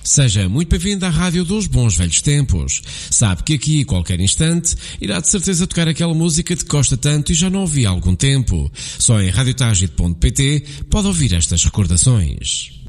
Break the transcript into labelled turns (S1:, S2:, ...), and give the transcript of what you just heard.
S1: Seja muito bem-vindo à Rádio dos Bons Velhos Tempos. Sabe que aqui, a qualquer instante, irá de certeza tocar aquela música de que gosta tanto e já não ouvi há algum tempo. Só em radiotarget.pt pode ouvir estas recordações.